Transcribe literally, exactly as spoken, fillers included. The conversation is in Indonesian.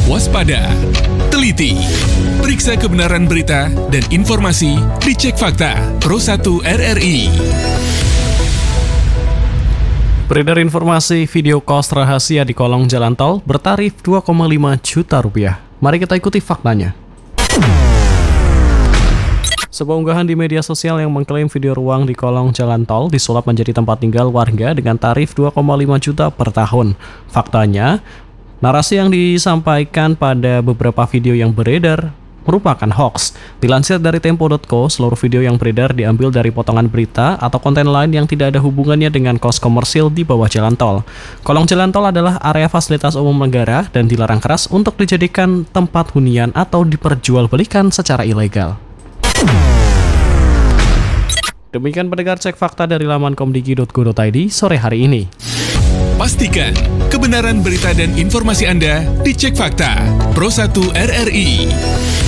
waspada, teliti. Periksa kebenaran berita dan informasi di Cek Fakta Pro satu R R I. Beredar informasi video kos rahasia di kolong jalan tol bertarif dua koma lima juta rupiah. Mari kita ikuti faktanya. Sebuah unggahan di media sosial yang mengklaim video ruang di kolong jalan tol disulap menjadi tempat tinggal warga dengan tarif dua koma lima juta per tahun. Faktanya, narasi yang disampaikan pada beberapa video yang beredar merupakan hoax. Dilansir dari tempo dot co, seluruh video yang beredar diambil dari potongan berita atau konten lain yang tidak ada hubungannya dengan kos komersil di bawah jalan tol. Kolong jalan tol adalah area fasilitas umum negara dan dilarang keras untuk dijadikan tempat hunian atau diperjualbelikan secara ilegal. Demikian pendengar Cek Fakta dari laman komdigi dot go dot i d sore hari ini. Pastikan kebenaran berita dan informasi Anda di Cek Fakta Pro satu R R I.